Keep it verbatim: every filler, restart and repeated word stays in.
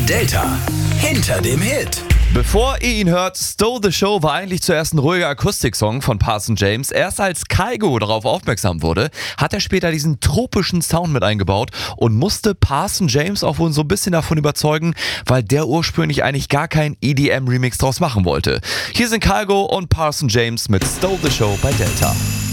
Delta hinter dem Hit. Bevor ihr ihn hört, Stole the Show war eigentlich zuerst ein ruhiger Akustik-Song von Parson James. Erst als Kygo darauf aufmerksam wurde, hat er später diesen tropischen Sound mit eingebaut und musste Parson James auch wohl so ein bisschen davon überzeugen, weil der ursprünglich eigentlich gar keinen E D M-Remix draus machen wollte. Hier sind Kygo und Parson James mit Stole the Show bei Delta.